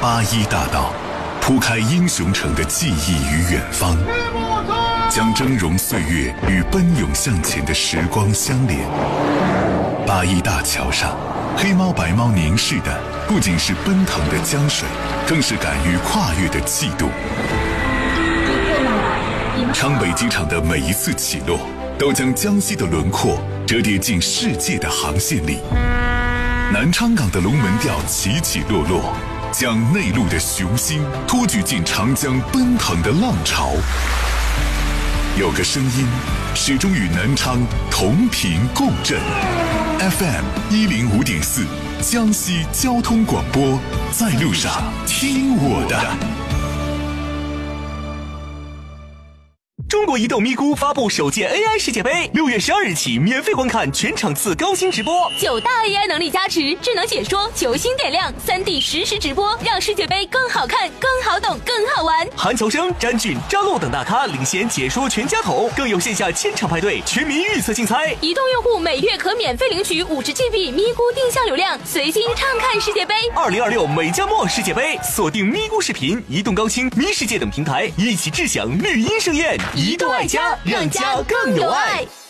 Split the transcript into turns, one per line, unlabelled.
81大道，铺开英雄城的记忆与远方，将峥嵘岁月与奔涌向前的时光相连。81大桥上，黑猫白猫凝视的不仅是奔腾的江水，更是敢于跨越的气度。昌北机场的每一次起落，都将江西的轮廓折叠进世界的航线里。南昌港的龙门吊起起落落，将内陆的雄心托举进长江奔腾的浪潮。有个声音始终与南昌同频共振。FM 105.4，江西交通广播，在路上听我的。
中国移动咪咕发布首届 AI 世界杯，6月12日起免费观看全场次高清直播
，9大 AI 能力加持，智能解说，球星点亮，3D 实时直播，让世界杯更好看、更好懂、更好玩。
韩乔生、詹俊、张璐等大咖领衔解说全家桶，更有线下千场派对、全民预测竞猜。
移动用户每月可免费领取50GB 咪咕定向流量，随心畅看世界杯。
2026美加墨世界杯，锁定咪咕视频、移动高清、咪世界等平台，一起智享绿茵盛宴。移动爱家，让家更有爱。